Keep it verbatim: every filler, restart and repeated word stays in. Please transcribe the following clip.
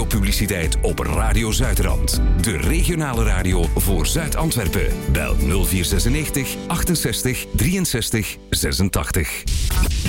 publiciteit op Radio Zuidrand. De regionale radio voor Zuid-Antwerpen. Bel nul vier negenenzestig achtenzestig drieënzestig zesentachtig.